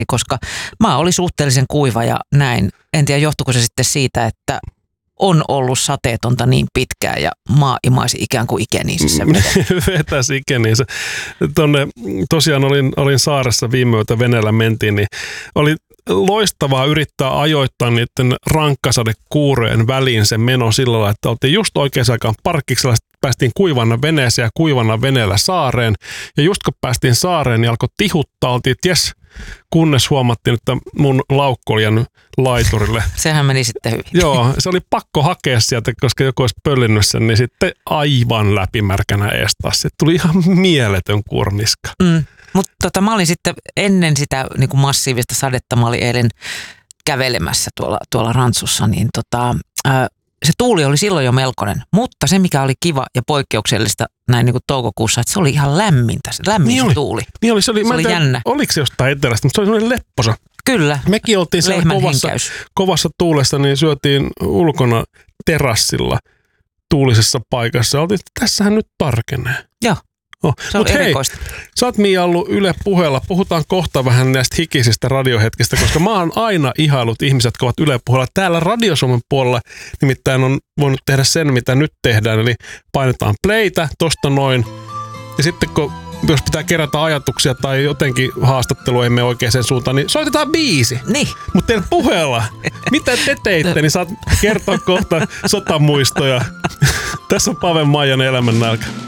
koska maa oli suhteellisen kuiva ja näin. En tiedä, johtuiko se sitten siitä, että on ollut sateetonta niin pitkään ja maa imaisi ikään kuin ikeniinsä. Vetäisi ikeniinsä. Tosiaan olin saaressa viime yötä veneellä mentiin, niin oli loistavaa yrittää ajoittaa niiden rankkasadekuurojen väliin se meno sillä lailla, että oltiin just oikeaan aikaan parkkiksella, päästiin kuivana veneeseen ja kuivana veneellä saareen. Ja just kun päästiin saareen, niin alkoi tihuttaa, oltiin, että jes, kunnes huomattiin, että mun laukku oli jäänyt laiturille. Sehän meni sitten hyvin. Joo, se oli pakko hakea sieltä, koska joku olisi pöllinnyt sen, niin sitten aivan läpimärkänä ees taas. Se tuli ihan mieletön kurniska. Mutta mä olin sitten ennen sitä niin kuin massiivista sadetta, mä olin eilen kävelemässä tuolla Rantsussa, niin se tuuli oli silloin jo melkoinen, mutta se mikä oli kiva ja poikkeuksellista näin niin kuin toukokuussa, että se oli ihan lämmintä, lämmin se tuuli. Niin oli, se oli jännä. Oliko se jostain etelästä, mutta se oli sellainen lepposa. Kyllä. Mekin oltiin siellä kovassa tuulessa, niin syötiin ulkona terassilla tuulisessa paikassa. Oltiin, että tässähän nyt tarkenee. Joo. Se on erikoista. Sä oot Mia ollut Yle Puheella. Puhutaan kohta vähän näistä hikisistä radiohetkistä, koska mä oon aina ihailut ihmiset, jotka ovat Yle Puheella. Täällä Radio Suomen puolella nimittäin on voinut tehdä sen, mitä nyt tehdään. Eli painetaan playtä tosta noin. Ja sitten jos pitää kerätä ajatuksia tai jotenkin haastattelu ei mene oikeaan suuntaan, niin soitetaan biisi. Niin. Mutta teidän Puheella, mitä te teitte, niin saat kertoa kohta sotamuistoja. Tässä on Pave Maijanen elämän nälkä.